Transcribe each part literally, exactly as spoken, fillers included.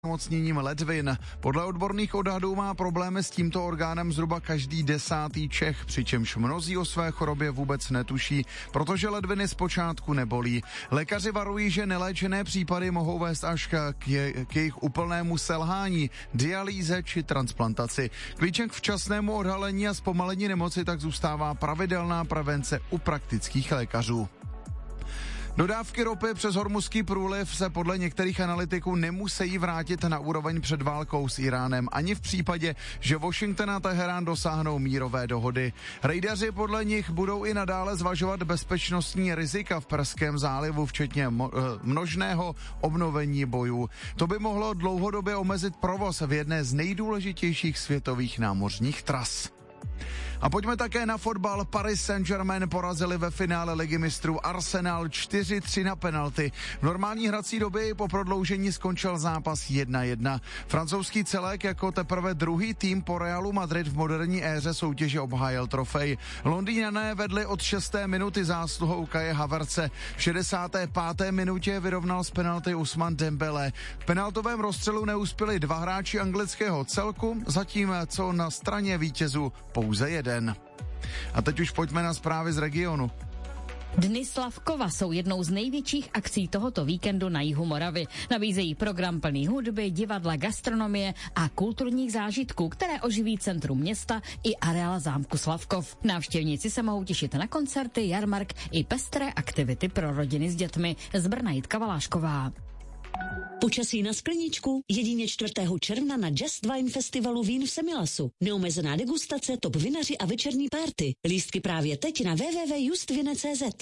onemocněním ledvin. Podle odborných odhadů má problémy s tímto orgánem zhruba každý desátý Čech, přičemž mnozí o své chorobě vůbec netuší, protože ledviny zpočátku nebolí. Lékaři varují, že neléčené případy mohou vést až k, je, k jejich úplnému selhání, dialýze či transplantaci. Klíčem k včasnému odhalení a zpomalení nemoci tak zůstává pravidelná prevence u praktických lékařů. Dodávky ropy přes Hormuzský průliv se podle některých analytiků nemusí vrátit na úroveň před válkou s Iránem, ani v případě, že Washington a Teherán dosáhnou mírové dohody. Rejdaři podle nich budou i nadále zvažovat bezpečnostní rizika v Perském zálivu, včetně mo- množného obnovení bojů. To by mohlo dlouhodobě omezit provoz v jedné z nejdůležitějších světových námořních tras. A pojďme také na fotbal. Paris Saint-Germain porazili ve finále Ligy mistrů Arsenal čtyři tři na penalty. V normální hrací době po prodloužení skončil zápas jedna jedna. Francouzský celek jako teprve druhý tým po Realu Madrid v moderní éře soutěže obhájil trofej. Londýňané vedli od šesté minuty zásluhou Kaje Havertze. V šedesáté páté minutě vyrovnal z penalty Ousmane Dembélé. V penaltovém rozstřelu neuspěli dva hráči anglického celku, zatím co na straně vítězů pouze jeden. A teď už pojďme na zprávy z regionu. Dny Slavkova jsou jednou z největších akcí tohoto víkendu na jihu Moravy. Nabízejí program plný hudby, divadla, gastronomie a kulturních zážitků, které oživí centrum města i areál zámku Slavkov. Návštěvníci se mohou těšit na koncerty, jarmark i pestré aktivity pro rodiny s dětmi. Z Brna Jitka Valášková. Počasí na skleničku jedině čtvrtého června na Just Wine Festivalu vín v Semilasu. Neomezená degustace, top vinaři a večerní párty. Lístky právě teď na w w w tečka justvine tečka c z.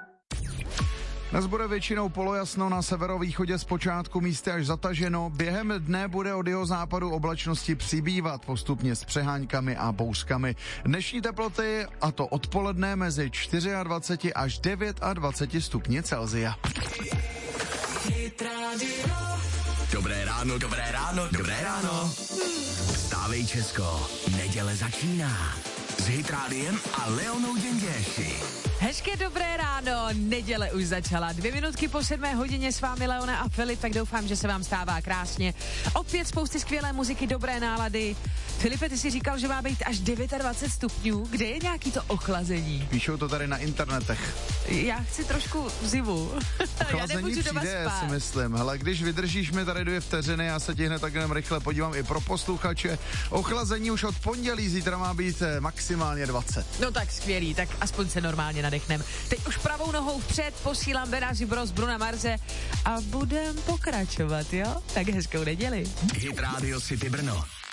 Dnes bude většinou polojasno, na severovýchodě zpočátku místy až zataženo. Během dne bude od jeho západu oblačnosti přibývat postupně s přeháňkami a bouřkami. Dnešní teploty, a to odpoledne mezi dvacet čtyři až dvacet devět stupňů Celsia. Dobré ráno, dobré ráno, dobré ráno. Vstávej Česko, neděle začíná. S Hit Rádiem a Leonou Děnděši. Hezké dobré ráno, neděle už začala. Dvě minutky po sedmé hodině s vámi Leona a Filip, tak doufám, že se vám stává krásně. Opět spousty skvělé muziky, dobré nálady. Filipe, ty si říkal, že má být až dvacet devět stupňů. Kde je nějaký to ochlazení? Píšou to tady na internetech. Já chci trošku zivu. Já nemůžu doma přijde, spát. si myslím. Hele, když vydržíš mi tady dvě vteřiny, já se ti hned tak jen rychle podívám i pro posluchače. Ochlazení už od pondělí, zítra má být maximálně dvacet. No tak skvělý, tak aspoň se normálně nadechnem. Teď už pravou nohou vpřed posílám Benáři Bros Bruna Marze a budem pokračovat, jo? Tak hezkou neděli. Hit Radio City Brno.